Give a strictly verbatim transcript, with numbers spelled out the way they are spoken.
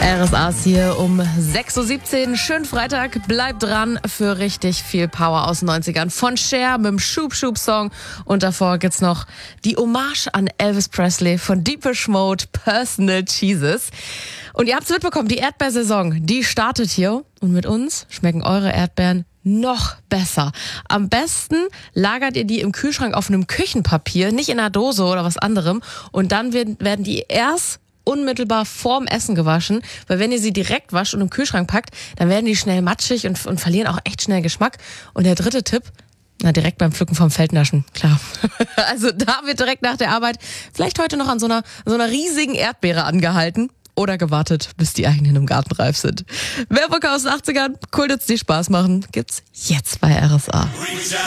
R S A ist hier um sechs Uhr siebzehn. Schönen Freitag. Bleibt dran für richtig viel Power aus den neunzigern. Von Cher mit dem Schub Schub Song. Und davor gibt's noch die Hommage an Elvis Presley von Depeche Mode, Personal Jesus. Und ihr habt's mitbekommen, die Erdbeersaison, die startet hier. Und mit uns schmecken eure Erdbeeren noch besser. Am besten lagert ihr die im Kühlschrank auf einem Küchenpapier, nicht in einer Dose oder was anderem. Und dann werden die erst unmittelbar vorm Essen gewaschen, weil wenn ihr sie direkt wascht und im Kühlschrank packt, dann werden die schnell matschig und, und verlieren auch echt schnell Geschmack. Und der dritte Tipp, na direkt beim Pflücken vom Feld naschen, klar. Also da wird direkt nach der Arbeit vielleicht heute noch an so einer, so einer riesigen Erdbeere angehalten oder gewartet, bis die eigenen im Garten reif sind. Mehr Bock aus den achtzigern, cool, dass die Spaß machen, gibt's jetzt bei R S A.